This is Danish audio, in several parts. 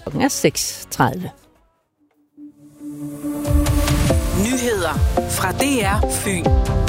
Klokken er 6:30. Nyheder fra DR Fyn.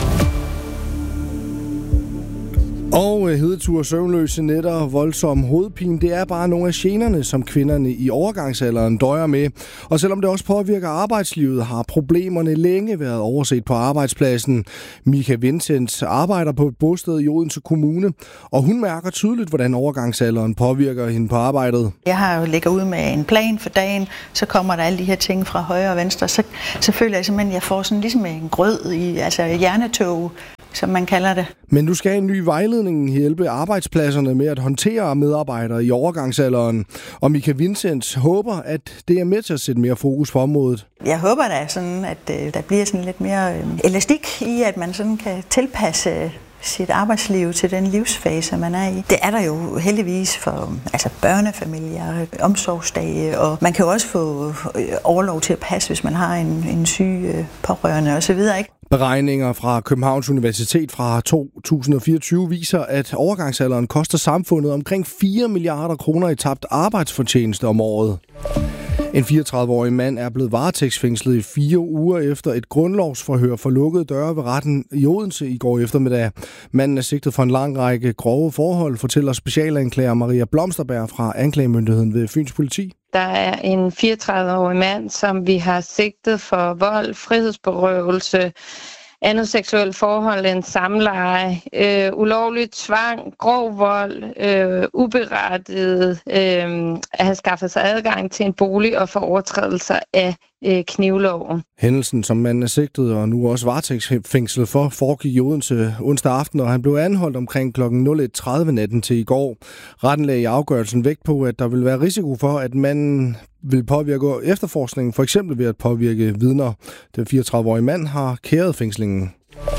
Og hedetur, søvnløse nætter og voldsom hovedpine, det er bare nogle af generne, som kvinderne i overgangsalderen døjer med. Og selvom det også påvirker arbejdslivet, har problemerne længe været overset på arbejdspladsen. Mika Vincent arbejder på et bosted i Odense Kommune, og hun mærker tydeligt, hvordan overgangsalderen påvirker hende på arbejdet. Jeg ligger ud med en plan for dagen, så kommer der alle de her ting fra højre og venstre, så føler jeg simpelthen, at jeg får sådan ligesom en grød i, altså hjernetog, som man kalder det. Men du skal en ny vejledning hjælpe arbejdspladserne med at håndtere medarbejdere i overgangsalderen. Og Mika Vincent håber, at det er med til at sætte mere fokus på området. Jeg håber da sådan, at der bliver sådan lidt mere elastik i, at man sådan kan tilpasse sit arbejdsliv til den livsfase, man er i. Det er der jo heldigvis for børnefamilier, omsorgsdage, og man kan jo også få overlov til at passe, hvis man har en syg pårørende osv., ikke? Beregninger fra Københavns Universitet fra 2024 viser, at overgangsalderen koster samfundet omkring 4 milliarder kroner i tabt arbejdsfortjeneste om året. En 34-årig mand er blevet varetægtsfængslet i 4 uger efter et grundlovsforhør for lukkede døre ved retten i Odense i går eftermiddag. Manden er sigtet for en lang række grove forhold, fortæller specialanklager Maria Blomsterberg fra anklagemyndigheden ved Fyns Politi. Der er en 34-årig mand, som vi har sigtet for vold, frihedsberøvelse, andet seksuelt forhold end samleje, ulovlig tvang, grov vold, uberettiget at have skaffet sig adgang til en bolig og for overtrædelser af knivloven. Hændelsen, som manden er sigtet og nu også varetægtsfængslet for, foregik i Odense onsdag aften, og han blev anholdt omkring kl. 01:30 natten til i går. Retten lagde i afgørelsen vægt på, at der vil være risiko for, at manden vil påvirke efterforskningen, for eksempel ved at påvirke vidner. Den 34-årige mand har kæret fængslingen.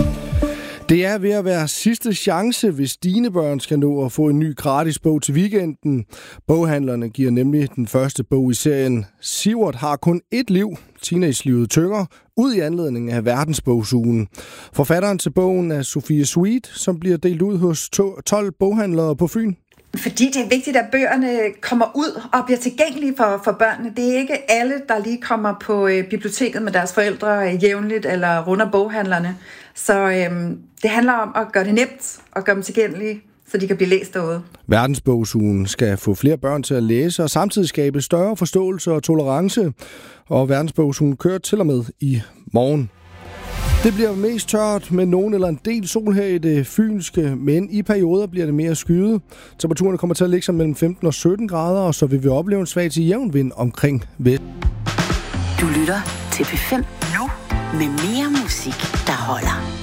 Det er ved at være sidste chance, hvis dine børn skal nå at få en ny gratis bog til weekenden. Boghandlerne giver nemlig den første bog i serien Sivert har kun ét liv, teenagelivet tynger, ud i anledning af verdensbogsugen. Forfatteren til bogen er Sofie Sweet, som bliver delt ud hos 12 boghandlere på Fyn. Fordi det er vigtigt, at bøgerne kommer ud og bliver tilgængelige for børnene. Det er ikke alle, der lige kommer på biblioteket med deres forældre jævnligt eller runder boghandlerne. Så det handler om at gøre det nemt og gøre dem tilgængelige, så de kan blive læst derude. Verdensbogsugen skal få flere børn til at læse og samtidig skabe større forståelse og tolerance. Og verdensbogsugen kører til og med i morgen. Det bliver mest tørt med nogen eller en del sol her i det fynske, men i perioder bliver det mere skyet. Temperaturen kommer til at ligge sig mellem 15 og 17 grader, og så vil vi opleve en svag til jævn vind omkring vest. Du lytter til P5 nu med mere musik, der holder.